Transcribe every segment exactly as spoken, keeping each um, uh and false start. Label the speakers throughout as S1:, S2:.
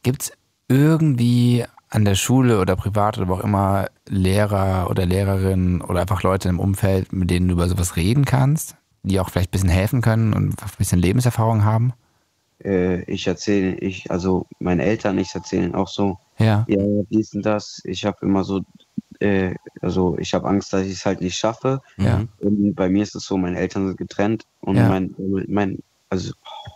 S1: Gibt es irgendwie an der Schule oder privat oder wo auch immer Lehrer oder Lehrerinnen oder einfach Leute im Umfeld, mit denen du über sowas reden kannst, die auch vielleicht ein bisschen helfen können und ein bisschen Lebenserfahrung haben?
S2: Äh, ich erzähle, ich, also meine Eltern, ich erzähle auch so,
S1: Ja,
S2: ja, dies und das. Ich habe immer so, äh, also ich habe Angst, dass ich es halt nicht schaffe.
S1: ja,
S3: Mhm.
S2: Und bei mir ist es so, meine Eltern sind getrennt und
S1: ja.
S2: mein, mein, also,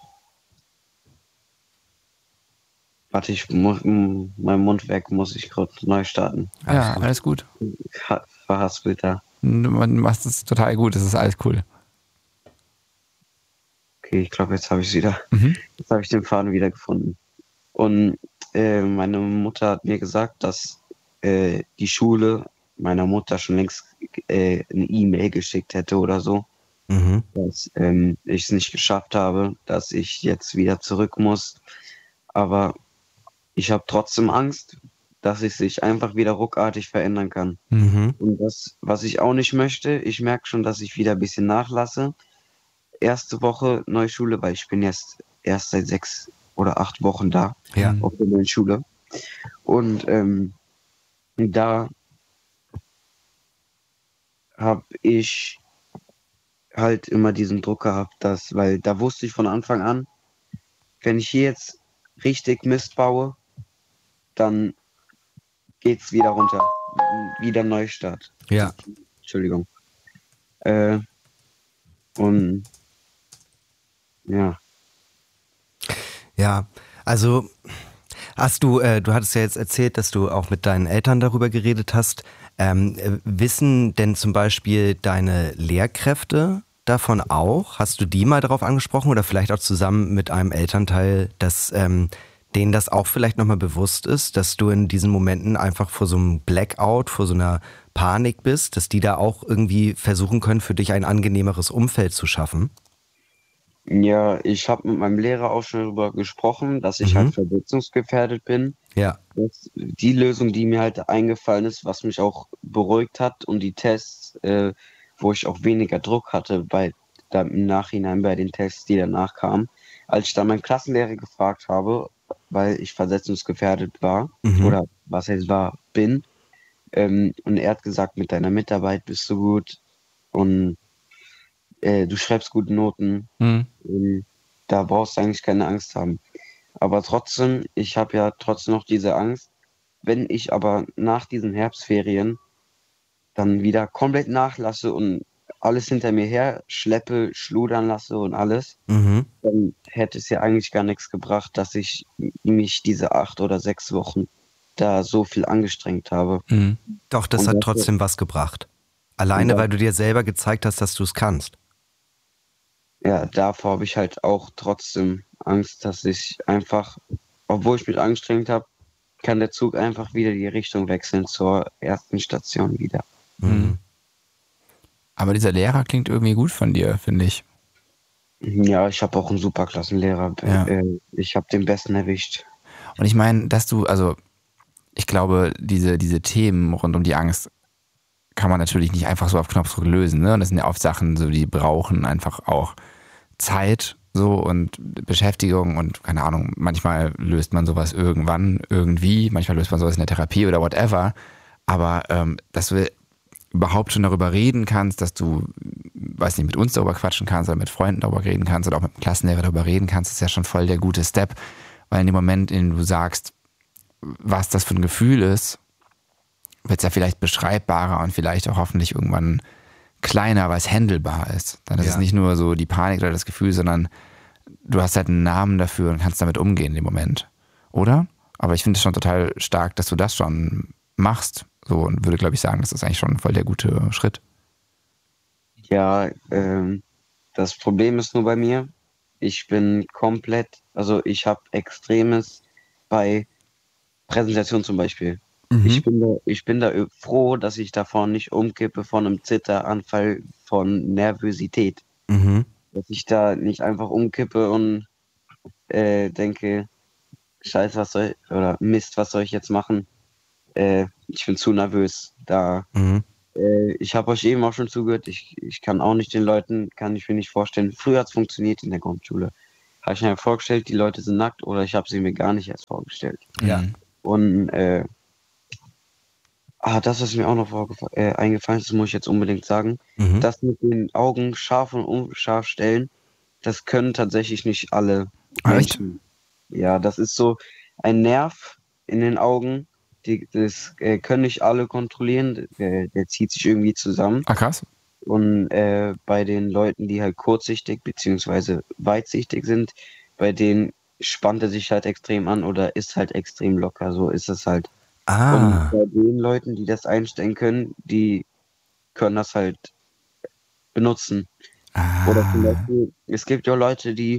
S2: warte, ich muss, mein Mundwerk muss ich kurz neu starten.
S3: Alles
S1: Ja,
S3: gut.
S1: alles gut.
S2: Ha- Verhaspelt da.
S1: Man macht es total gut, das ist alles cool.
S2: Okay, ich glaube, jetzt habe ich es wieder.
S1: Mhm.
S2: Jetzt habe ich den Faden wieder gefunden. Und äh, meine Mutter hat mir gesagt, dass äh, die Schule meiner Mutter schon längst äh, eine E-Mail geschickt hätte oder so,
S3: Mhm.
S2: dass ähm, ich es nicht geschafft habe, dass ich jetzt wieder zurück muss. Aber ich habe trotzdem Angst, dass es sich einfach wieder ruckartig verändern kann.
S3: Mhm.
S2: Und das, was ich auch nicht möchte, ich merke schon, dass ich wieder ein bisschen nachlasse. Erste Woche neue Schule, weil ich bin jetzt erst seit sechs oder acht Wochen da
S3: Ja.
S1: Mhm.
S2: auf der neuen Schule. Und ähm, da habe ich halt immer diesen Druck gehabt, dass, weil da wusste ich von Anfang an, wenn ich hier jetzt richtig Mist baue, dann geht's wieder runter. Wieder Neustart.
S3: Ja.
S2: Entschuldigung. Äh, und ja,
S3: Ja, also hast du, äh, du hattest ja jetzt erzählt, dass du auch mit deinen Eltern darüber geredet hast. Ähm, äh, wissen denn zum Beispiel deine Lehrkräfte davon auch? Hast du die mal darauf angesprochen oder vielleicht auch zusammen mit einem Elternteil, dass ähm, denen das auch vielleicht nochmal bewusst ist, dass du in diesen Momenten einfach vor so einem Blackout, vor so einer Panik bist, dass die da auch irgendwie versuchen können, für dich ein angenehmeres Umfeld zu schaffen?
S2: ja, ich habe mit meinem Lehrer auch schon darüber gesprochen, dass ich halt
S3: Mhm.
S2: verletzungsgefährdet bin.
S3: Ja.
S2: Das, die Lösung, die mir halt eingefallen ist, was mich auch beruhigt hat und die Tests, äh, wo ich auch weniger Druck hatte, bei, da im Nachhinein bei den Tests, die danach kamen, als ich dann meinen Klassenlehrer gefragt habe, weil ich versetzungsgefährdet war
S3: Mhm.
S2: oder was jetzt war, bin, ähm, und er hat gesagt, mit deiner Mitarbeit bist du gut und äh, du schreibst gute Noten,
S1: Mhm.
S2: ähm, da brauchst du eigentlich keine Angst haben. Aber trotzdem, ich habe ja trotzdem noch diese Angst, wenn ich aber nach diesen Herbstferien dann wieder komplett nachlasse und alles hinter mir her schleppe, schludern lasse und alles,
S3: Mhm.
S2: dann hätte es ja eigentlich gar nichts gebracht, dass ich mich diese acht oder sechs Wochen da so viel angestrengt habe.
S1: Mhm.
S3: Doch, das
S2: Und
S3: hat
S2: dafür,
S3: trotzdem was gebracht.
S2: und
S3: Alleine,
S2: da,
S3: weil du dir selber gezeigt hast, dass du es kannst.
S2: ja, davor habe ich halt auch trotzdem Angst, dass ich einfach, obwohl ich mich angestrengt habe, kann der Zug einfach wieder die Richtung wechseln zur ersten Station wieder.
S1: Mhm.
S3: Mhm.
S1: Aber dieser Lehrer klingt irgendwie gut von dir, finde ich.
S2: Ja, ich habe auch einen super Klassenlehrer.
S1: Ja.
S2: Äh, Ich habe den Besten erwischt.
S1: Und ich meine, dass du, also ich glaube, diese, diese Themen rund um die Angst kann man natürlich nicht einfach so auf Knopfdruck lösen. Ne? Und das sind ja oft Sachen, so die brauchen einfach auch Zeit so und Beschäftigung und keine Ahnung, manchmal löst man sowas irgendwann, irgendwie, manchmal löst man sowas in der Therapie oder whatever. Aber ähm, dass du überhaupt schon darüber reden kannst, dass du, weiß nicht, mit uns darüber quatschen kannst oder mit Freunden darüber reden kannst oder auch mit dem Klassenlehrer darüber reden kannst, ist ja schon voll der gute Step. Weil in dem Moment, in dem du sagst, was das für ein Gefühl ist, wird es ja vielleicht beschreibbarer und vielleicht auch hoffentlich irgendwann kleiner, weil es handelbar ist. Dann ist es
S3: Ja.
S1: nicht nur so die Panik oder das Gefühl, sondern du hast halt einen Namen dafür und kannst damit umgehen in dem Moment. Oder? Aber ich finde es schon total stark, dass du das schon machst. So und würde, glaube ich, sagen, das ist eigentlich schon voll der gute Schritt.
S2: Ja, ähm, das Problem ist nur bei mir, ich bin komplett, also ich habe Extremes bei Präsentation zum Beispiel. Ich
S3: Mhm.
S2: bin da, ich bin da ö- froh, dass ich davon nicht umkippe von einem Zitteranfall von Nervosität.
S3: Mhm.
S2: Dass ich da nicht einfach umkippe und äh, denke, Scheiße, was soll oder Mist, was soll ich jetzt machen? Äh, ich bin zu nervös. Da,
S3: Mhm.
S2: äh, ich habe euch eben auch schon zugehört. Ich, ich kann auch nicht den Leuten, kann ich mir nicht vorstellen. Früher hat es funktioniert in der Grundschule. habe ich mir vorgestellt, die Leute sind nackt oder ich habe sie mir gar nicht erst vorgestellt.
S3: Ja.
S1: Mhm.
S2: Und äh, ah, das, was mir auch noch vorgef- äh, eingefallen ist, das muss ich jetzt unbedingt sagen.
S3: Mhm.
S2: Das mit den Augen scharf und unscharf stellen, das können tatsächlich nicht alle
S1: Echt?
S2: Menschen. Ja, das ist so ein Nerv in den Augen, die, das äh, können nicht alle kontrollieren, der, der zieht sich irgendwie zusammen.
S1: Ah, krass.
S2: Und äh, bei den Leuten, die halt kurzsichtig beziehungsweise weitsichtig sind, bei denen spannt er sich halt extrem an oder ist halt extrem locker. So ist es halt. Und
S3: Ah.
S2: bei den Leuten, die das einstellen können, die können das halt benutzen. Oder zum
S1: Ah,
S2: Beispiel, es gibt ja Leute, die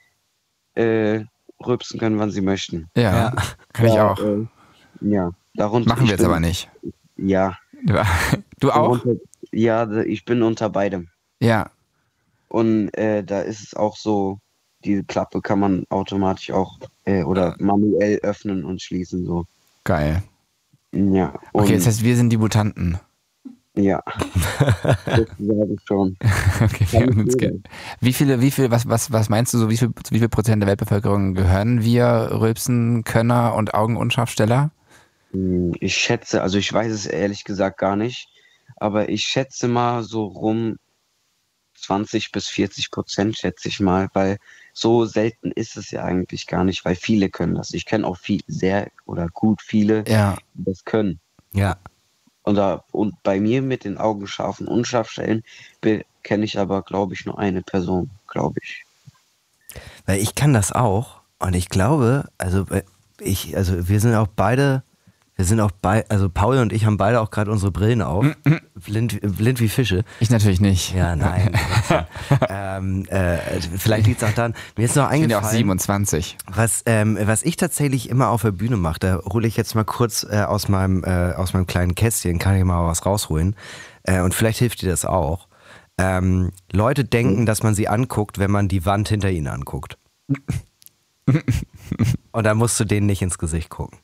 S2: äh, rülpsen können, wann sie möchten.
S1: ja,
S3: Ja.
S1: kann ich
S2: Ja,
S1: auch.
S2: äh, ja, darunter,
S1: Machen wir
S2: ich
S1: jetzt
S2: bin,
S1: aber nicht.
S2: ja,
S1: Du auch?
S2: darunter, ja, ich bin unter beidem.
S1: Ja.
S2: Und äh, da ist es auch so, die Klappe kann man automatisch auch äh, oder manuell öffnen und schließen, so.
S1: Geil.
S2: Ja, und
S1: Okay, das heißt, wir sind die Mutanten.
S2: ja, das sage ich schon.
S1: Okay, wir
S2: Kann
S1: haben
S2: ich
S1: uns
S2: jeder.
S1: ge wie viele, wie viel, was, was, was meinst du so, wie viel, zu wie viel Prozent der Weltbevölkerung gehören wir Rülpsen, Könner und Augenunscharfsteller?
S2: Hm, Ich schätze, also ich weiß es ehrlich gesagt gar nicht, aber ich schätze mal so rum zwanzig bis vierzig Prozent, schätze ich mal, weil so selten ist es ja eigentlich gar nicht, weil viele können das. Ich kenne auch viel, sehr oder gut viele,
S1: Ja.
S2: die das können.
S3: Ja.
S2: Und, da, und bei mir mit den Augen scharf und unscharf stellen, kenne ich aber, glaube ich, nur eine Person, glaube ich.
S3: Weil ich kann das auch und ich glaube, also äh, ich, also wir sind auch beide, wir sind auch bei, also Paul und ich haben beide auch gerade unsere Brillen auf, blind, blind wie Fische.
S1: Ich natürlich nicht.
S3: Ja, nein. ähm, äh, vielleicht liegt es auch daran. Mir ist noch
S1: Ich bin ja
S3: eingefallen,
S1: auch siebenundzwanzig.
S3: was, ähm, was ich tatsächlich immer auf der Bühne mache, da hole ich jetzt mal kurz äh, aus, meinem, äh, aus meinem kleinen Kästchen, kann ich mal was rausholen. Äh, und vielleicht hilft dir das auch. Ähm, Leute denken, dass man sie anguckt, wenn man die Wand hinter ihnen anguckt. Und dann musst du denen nicht ins Gesicht gucken.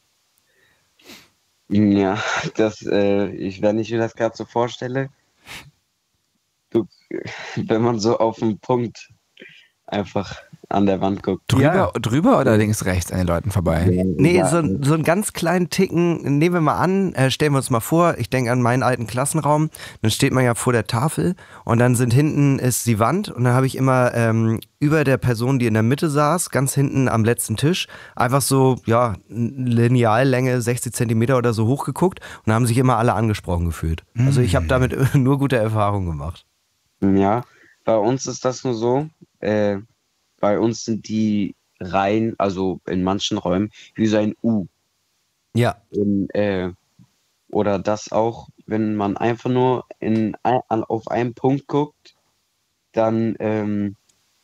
S2: Ja, das, äh, ich, wenn ich mir das gerade so vorstelle, du, wenn man so auf den Punkt einfach an der Wand guckt.
S1: Drüber,
S3: Ja.
S1: drüber oder links, rechts an den Leuten vorbei?
S3: Nee,
S2: Ja,
S3: so, so einen ganz kleinen Ticken, nehmen wir mal an, äh, stellen wir uns mal vor, ich denke an meinen alten Klassenraum, dann steht man ja vor der Tafel und dann sind hinten ist die Wand und dann habe ich immer ähm, über der Person, die in der Mitte saß, ganz hinten am letzten Tisch, einfach so, ja, Lineallänge sechzig Zentimeter oder so hochgeguckt und haben sich immer alle angesprochen gefühlt. Also ich habe damit nur gute Erfahrungen gemacht.
S2: Ja, bei uns ist das nur so, äh, bei uns sind die Reihen, also in manchen Räumen, wie so ein U.
S3: Ja,
S2: In, äh, oder das auch, wenn man einfach nur in, ein, an, auf einen Punkt guckt, dann, ähm,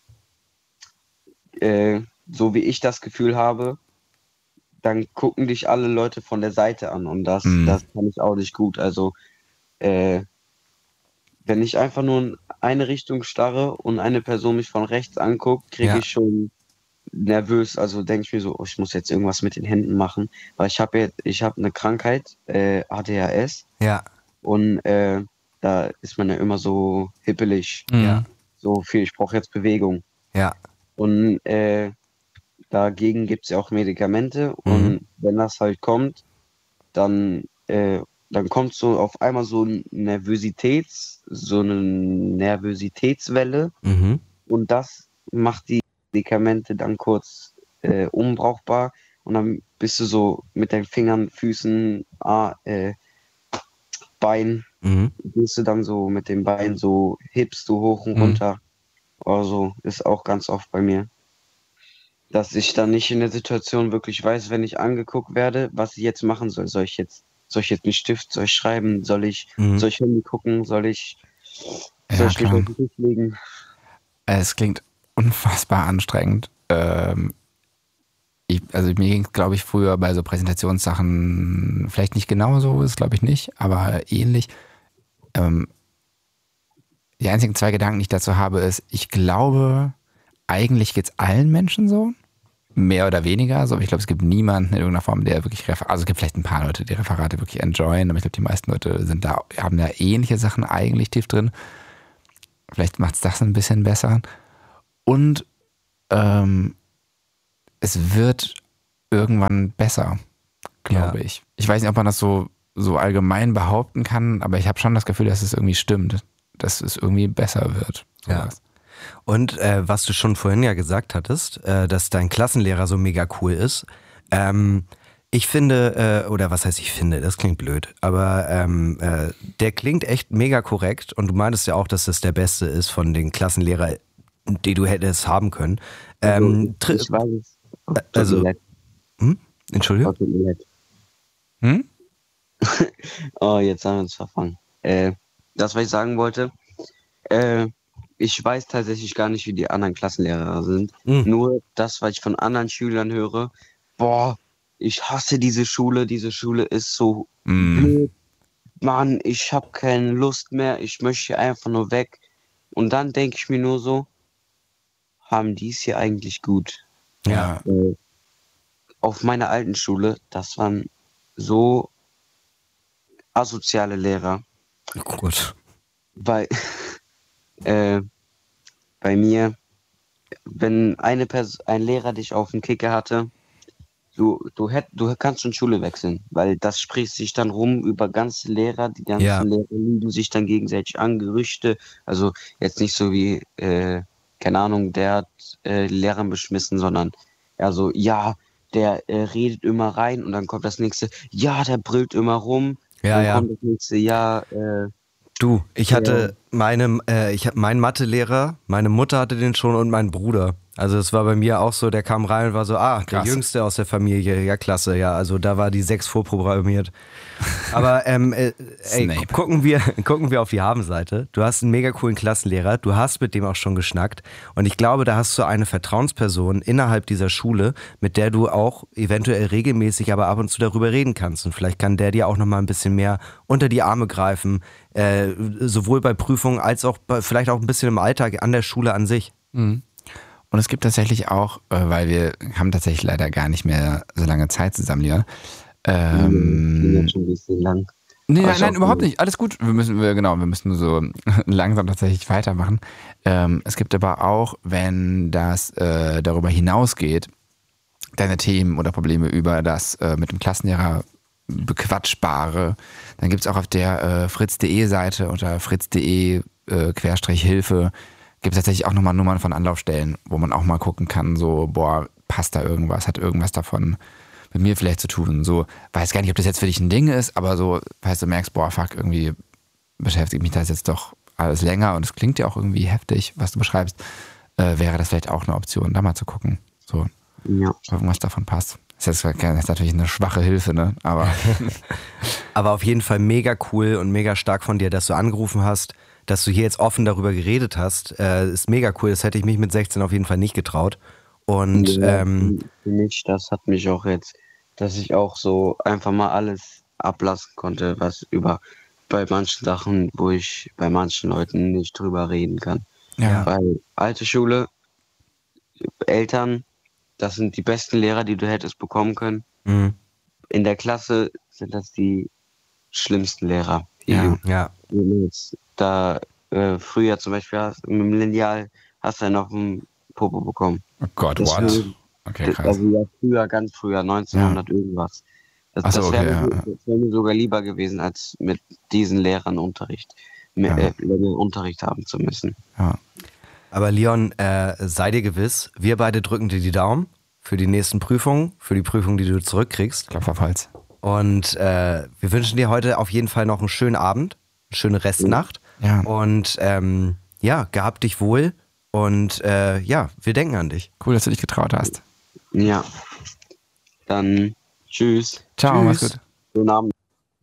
S2: äh, so wie ich das Gefühl habe, dann gucken dich alle Leute von der Seite an und das,
S1: Mhm.
S2: das kann ich auch nicht gut. Also, äh, wenn ich einfach nur in eine Richtung starre und eine Person mich von rechts anguckt, kriege
S3: Ja.
S2: ich schon nervös. Also denke ich mir so, oh, ich muss jetzt irgendwas mit den Händen machen, weil ich habe jetzt, ich habe eine Krankheit, äh, A D H S,
S3: ja,
S2: und äh, da ist man ja immer so hippelig,
S1: Ja.
S2: so viel, ich brauche jetzt Bewegung.
S3: ja,
S2: Und äh, dagegen gibt es ja auch Medikamente
S3: Mhm.
S2: und wenn das halt kommt, dann, äh, dann kommt so auf einmal so ein Nervositäts, so eine Nervositätswelle
S3: mhm.
S2: und das macht die Medikamente dann kurz äh, unbrauchbar und dann bist du so mit deinen Fingern, Füßen, ah, äh, Bein,
S3: Mhm.
S2: bist du dann so mit den Beinen so, hebst du hoch und
S3: Mhm.
S2: runter. Also ist auch ganz oft bei mir, dass ich dann nicht in der Situation wirklich weiß, wenn ich angeguckt werde, was ich jetzt machen soll. Soll ich jetzt, soll ich jetzt mit Stift, soll ich schreiben, soll ich,
S3: Mhm.
S2: soll ich Handy gucken, soll ich,
S1: Ja,
S2: soll ich mich
S1: klar.
S2: auf den Tisch legen?
S1: Es klingt unfassbar anstrengend. Ähm, ich, also mir ging es, glaube ich, früher bei so Präsentationssachen vielleicht nicht genauso, ist glaube ich nicht, aber ähnlich. Ähm, die einzigen zwei Gedanken, die ich dazu habe, ist, ich glaube, eigentlich geht es allen Menschen so. Mehr oder weniger. So, ich glaube, es gibt niemanden in irgendeiner Form, der wirklich Refer also es gibt vielleicht ein paar Leute, die Referate wirklich enjoyen, aber ich glaube, die meisten Leute sind da, haben da ähnliche Sachen eigentlich tief drin. Vielleicht macht es das ein bisschen besser. Und ähm, es wird irgendwann besser, glaube
S3: Ja.
S1: ich. Ich weiß nicht, ob man das so, so allgemein behaupten kann, aber ich habe schon das Gefühl, dass es irgendwie stimmt, dass es irgendwie besser wird.
S3: Ja.
S1: Sowas.
S3: Und äh, was du schon vorhin ja gesagt hattest, äh, dass dein Klassenlehrer so mega cool ist. Ähm, ich finde, äh, oder was heißt ich finde, das klingt blöd, aber ähm, äh, der klingt echt mega korrekt und du meintest ja auch, dass das der beste ist von den Klassenlehrern, die du hättest haben können. Ähm,
S2: Also,
S3: tri-
S2: ich weiß es. Oh, tut
S3: also-
S2: mir leid.
S3: hm? Entschuldigung?
S2: Oh, tut mir leid.
S1: Hm?
S2: Oh, jetzt haben wir uns verfangen. Äh, das, was ich sagen wollte, äh, ich weiß tatsächlich gar nicht, wie die anderen Klassenlehrer sind.
S3: Mhm.
S2: Nur das, was ich von anderen Schülern höre, boah, ich hasse diese Schule, diese Schule ist so
S1: Mm.
S2: blöd. Mann, ich habe keine Lust mehr, ich möchte hier einfach nur weg. Und dann denke ich mir nur so, haben die es hier eigentlich gut?
S1: Ja.
S2: Äh, auf meiner alten Schule, das waren so asoziale Lehrer.
S3: Gut.
S2: Bei, äh, bei mir, wenn eine Person, ein Lehrer dich auf den Kicker hatte, du, du, hätt, du kannst schon Schule wechseln, weil das spricht sich dann rum über ganze Lehrer, die ganzen
S3: Ja.
S2: Lehrer lügen sich dann gegenseitig an, Gerüchte, also jetzt nicht so wie, äh, keine Ahnung, der hat äh, Lehrern beschmissen, sondern ja so, ja, der äh, redet immer rein und dann kommt das nächste, ja, der brüllt immer rum,
S3: Ja,
S2: dann
S3: ja.
S2: kommt das nächste, ja, äh,
S3: Du, ich
S2: Ja.
S3: hatte meinem, äh, ich hab meinen Mathelehrer, meine Mutter hatte den schon und mein Bruder. Also es war bei mir auch so, der kam rein und war so, ah, der
S1: Krass.
S3: Jüngste aus der Familie, ja klasse, ja, also da war die sechs vorprogrammiert. Aber ähm, äh, ey,
S1: Snape.
S3: gucken wir, gucken wir auf die Habenseite. Du hast einen mega coolen Klassenlehrer, du hast mit dem auch schon geschnackt und ich glaube, da hast du eine Vertrauensperson innerhalb dieser Schule, mit der du auch eventuell regelmäßig, aber ab und zu darüber reden kannst und vielleicht kann der dir auch nochmal ein bisschen mehr unter die Arme greifen, äh, sowohl bei Prüfungen als auch bei, vielleicht auch ein bisschen im Alltag an der Schule an sich.
S1: Mhm. Und es gibt tatsächlich auch, äh, weil wir haben tatsächlich leider gar nicht mehr so lange Zeit zusammen, Leon.
S2: bin
S1: Ähm,
S2: jetzt schon ein bisschen lang.
S1: nee,
S2: Aber
S1: nein,
S2: ist
S1: nein,
S2: auch
S1: überhaupt
S2: gut.
S1: nicht. Alles gut. Wir müssen, wir, genau, wir müssen nur so langsam tatsächlich weitermachen. Ähm, es gibt aber auch, wenn das äh, darüber hinausgeht, deine Themen oder Probleme über das äh, mit dem Klassenlehrer bequatschbare, dann gibt es auch auf der äh, fritz punkt de Seite unter fritz punkt de äh, Querstrich Hilfe gibt es tatsächlich auch nochmal Nummern von Anlaufstellen, wo man auch mal gucken kann, so, boah, passt da irgendwas, hat irgendwas davon mit mir vielleicht zu tun. So, weiß gar nicht, ob das jetzt für dich ein Ding ist, aber so, falls du merkst, boah, fuck, irgendwie beschäftigt mich das jetzt doch alles länger und es klingt ja auch irgendwie heftig, was du beschreibst, äh, wäre das vielleicht auch eine Option, da mal zu gucken. So,
S2: Ja.
S1: ob irgendwas davon passt. Das ist, jetzt, das ist natürlich eine schwache Hilfe, ne? Aber
S3: Aber auf jeden Fall mega cool und mega stark von dir, dass du angerufen hast, dass du hier jetzt offen darüber geredet hast. Äh, ist mega cool, das hätte ich mich mit sechzehn auf jeden Fall nicht getraut. Und
S2: Ja,
S3: ähm,
S2: für mich, das hat mich auch jetzt, dass ich auch so einfach mal alles ablassen konnte, was über bei manchen Sachen, wo ich bei manchen Leuten nicht drüber reden kann.
S1: ja,
S2: Weil alte Schule, Eltern, das sind die besten Lehrer, die du hättest bekommen können.
S3: mh,
S2: In der Klasse sind das die schlimmsten Lehrer. Die
S1: Ja.
S2: du
S3: ja,
S2: wenn du jetzt da äh, früher zum Beispiel hast, mit dem Lineal hast du ja noch einen Popo bekommen.
S1: oh Gott,
S2: Das
S1: what?
S2: will-
S1: Okay, krass.
S2: Also ja, früher, ganz früher, neunzehnhundert irgendwas. Das,
S1: Ach so,
S2: das wäre
S1: okay,
S2: mir,
S1: ja.
S2: das wär mir sogar lieber gewesen, als mit diesen Lehrern Unterricht, mehr,
S1: Ja.
S2: äh, länger Unterricht haben zu müssen.
S1: Ja.
S3: aber Leon, äh, sei dir gewiss, wir beide drücken dir die Daumen für die nächsten Prüfungen, für die Prüfung, die du zurückkriegst.
S1: Klopf auf Holz.
S3: Und äh, wir wünschen dir heute auf jeden Fall noch einen schönen Abend, eine schöne Restnacht.
S1: Ja.
S3: Und ähm, ja, gehabt dich wohl. Und äh, ja, wir denken an dich.
S1: Cool, dass du dich getraut hast.
S2: Ja. Dann tschüss.
S1: Ciao, mach's
S3: Tschüss.
S1: gut.
S2: Guten Abend.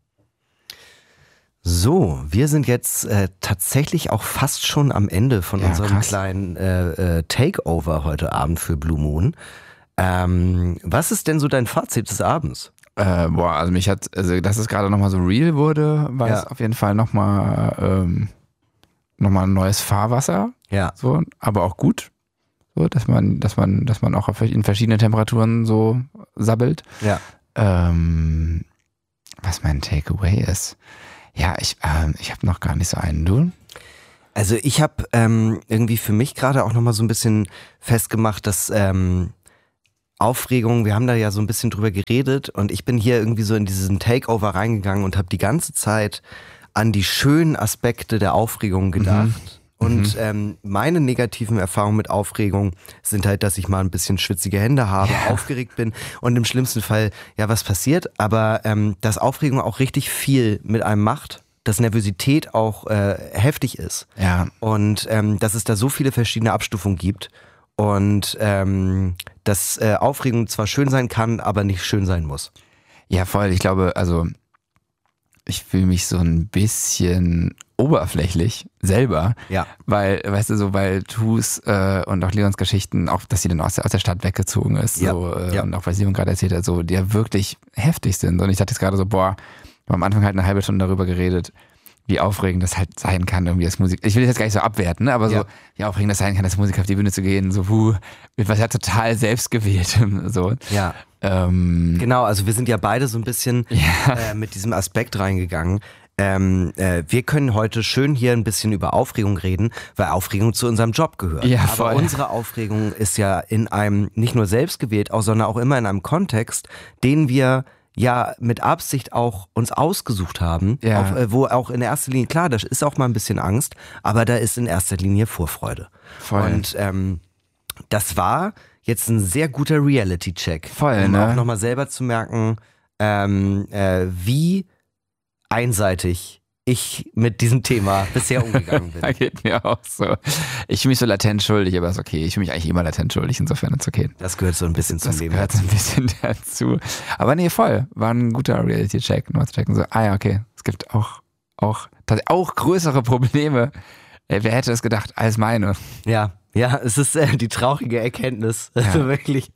S3: So, wir sind jetzt äh, tatsächlich auch fast schon am Ende von
S1: Ja,
S3: unserem
S1: krass.
S3: kleinen äh, äh, Takeover heute Abend für Blue Moon. Ähm, was ist denn so dein Fazit des Abends?
S1: Äh, boah, also mich hat, also dass es gerade nochmal so real wurde, war
S3: Ja.
S1: es auf jeden Fall nochmal ähm, noch mal ein neues Fahrwasser.
S3: Ja,
S1: So, aber auch gut. So, dass man, dass man, dass man auch auf- in verschiedenen Temperaturen so sabbelt.
S3: ja.
S1: Ähm, was mein Takeaway ist. Ja, ich, ähm, ich habe noch gar nicht so einen. Du?
S3: Also ich habe ähm, irgendwie für mich gerade auch nochmal so ein bisschen festgemacht, dass ähm, Aufregung, wir haben da ja so ein bisschen drüber geredet und ich bin hier irgendwie so in diesen Takeover reingegangen und habe die ganze Zeit an die schönen Aspekte der Aufregung gedacht. Mhm. Und mhm. ähm, meine negativen Erfahrungen mit Aufregung sind halt, dass ich mal ein bisschen schwitzige Hände habe, ja. aufgeregt bin und im schlimmsten Fall, ja, was passiert, aber ähm, dass Aufregung auch richtig viel mit einem macht, dass Nervosität auch äh, heftig ist.
S1: Ja.
S3: Und ähm, dass es da so viele verschiedene Abstufungen gibt und ähm, dass äh, Aufregung zwar schön sein kann, aber nicht schön sein muss.
S1: Ja, voll. Ich glaube, also ich fühle mich so ein bisschen oberflächlich selber,
S3: ja.
S1: weil, weißt du, so, weil Tus äh, und auch Leons Geschichten, auch, dass sie dann aus der, aus der Stadt weggezogen ist,
S3: ja.
S1: so, äh,
S3: ja.
S1: und auch was Simon gerade erzählt hat, so, die ja wirklich heftig sind. Und ich dachte jetzt gerade so, boah, wir haben am Anfang halt eine halbe Stunde darüber geredet, wie aufregend das halt sein kann, irgendwie als Musik. Ich will das jetzt gar nicht so abwerten, ne? aber so, ja. wie aufregend das sein kann, als Musiker auf die Bühne zu gehen, so, puh, mit was ja total selbstgewähltem, so.
S3: Ja.
S1: Ähm,
S3: genau, also wir sind ja beide so ein bisschen
S1: ja.
S3: äh, mit diesem Aspekt reingegangen. Ähm, äh, wir können heute schön hier ein bisschen über Aufregung reden, weil Aufregung zu unserem Job gehört.
S1: Ja,
S3: aber
S1: voll.
S3: Unsere Aufregung ist ja in einem, nicht nur selbst gewählt, auch, sondern auch immer in einem Kontext, den wir ja mit Absicht auch uns ausgesucht haben,
S1: ja.
S3: auf, äh, wo auch in erster Linie, klar, da ist auch mal ein bisschen Angst, aber da ist in erster Linie Vorfreude.
S1: Voll.
S3: Und ähm, das war jetzt ein sehr guter Reality-Check.
S1: Voll,
S3: um
S1: ne?
S3: auch nochmal selber zu merken, ähm, äh, wie einseitig ich mit diesem Thema bisher umgegangen bin.
S1: Da geht mir auch so. Ich fühle mich so latent schuldig, aber ist okay. Ich fühle mich eigentlich immer latent schuldig, insofern ist okay.
S3: Das gehört so ein bisschen zum
S1: das
S3: Leben.
S1: Das gehört so ein bisschen dazu. Aber nee, voll. War ein guter Reality-Check, nur zu checken. So, ah ja, okay. Es gibt auch, auch, auch größere Probleme. Wer hätte es gedacht, als meine.
S3: Ja, ja, es ist äh, die traurige Erkenntnis. Also
S1: ja.
S3: wirklich.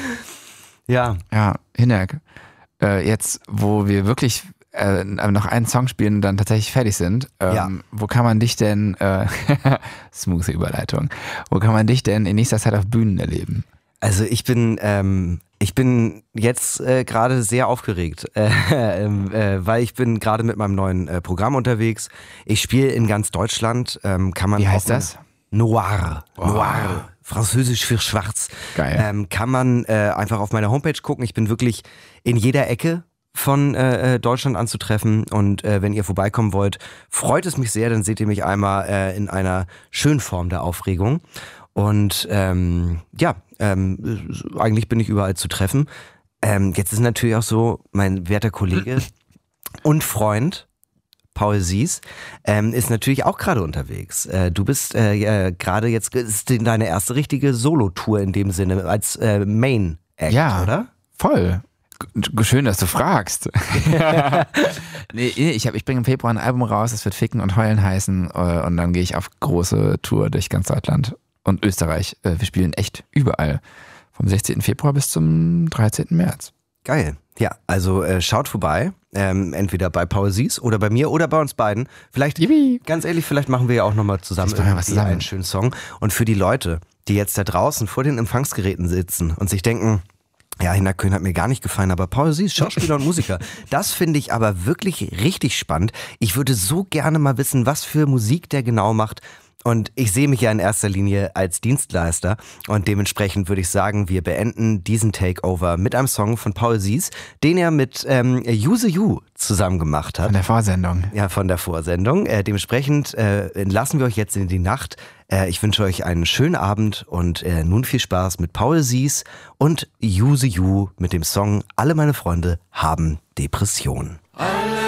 S3: Ja.
S1: Ja, Hinek. Äh, jetzt, wo wir wirklich äh, noch einen Song spielen und dann tatsächlich fertig sind, ähm,
S3: ja.
S1: wo kann man dich denn, äh, smooth Überleitung, wo kann man dich denn in nächster Zeit auf Bühnen erleben?
S3: Also ich bin, ähm, ich bin jetzt äh, gerade sehr aufgeregt, äh, äh, weil ich bin gerade mit meinem neuen äh, Programm unterwegs. Ich spiele in ganz Deutschland. Ähm, kann man
S1: Wie heißt
S3: auch,
S1: das?
S3: Noir.
S1: Wow.
S3: Noir. Französisch für schwarz.
S1: Geil.
S3: Ähm, kann man äh, einfach auf meiner Homepage gucken. Ich bin wirklich in jeder Ecke von äh, Deutschland anzutreffen und äh, wenn ihr vorbeikommen wollt, freut es mich sehr, dann seht ihr mich einmal äh, in einer schönen Form der Aufregung und ähm, ja, ähm, eigentlich bin ich überall zu treffen. Ähm, jetzt ist natürlich auch so, mein werter Kollege und Freund Paul Sies ähm, ist natürlich auch gerade unterwegs. Äh, du bist äh, gerade jetzt, ist deine erste richtige Solo-Tour in dem Sinne als äh, Main-Act,
S1: ja,
S3: oder?
S1: Voll. Schön, dass du fragst. nee, ich, hab, ich bringe im Februar ein Album raus, das wird Ficken und Heulen heißen und dann gehe ich auf große Tour durch ganz Deutschland und Österreich. Wir spielen echt überall. Vom sechzehnten Februar bis zum dreizehnten März.
S3: Geil. Ja, also äh, schaut vorbei. Ähm, entweder bei Paul Sies oder bei mir oder bei uns beiden. Vielleicht,
S1: Yippie.
S3: ganz ehrlich, vielleicht machen wir ja auch nochmal zusammen irgendwie
S1: was zusammen.
S3: einen schönen Song. Und für die Leute, die jetzt da draußen vor den Empfangsgeräten sitzen und sich denken, ja, Hinek Kühn hat mir gar nicht gefallen, aber Paul Sies, Schauspieler und Musiker. Das finde ich aber wirklich richtig spannend. Ich würde so gerne mal wissen, was für Musik der genau macht. Und ich sehe mich ja in erster Linie als Dienstleister und dementsprechend würde ich sagen, wir beenden diesen Takeover mit einem Song von Paul Sies, den er mit ähm, Use You zusammen gemacht hat.
S1: Von der Vorsendung.
S3: Ja, von der Vorsendung. Äh, dementsprechend äh, entlassen wir euch jetzt in die Nacht. Äh, ich wünsche euch einen schönen Abend und äh, nun viel Spaß mit Paul Sies und Use You mit dem Song Alle meine Freunde haben Depressionen.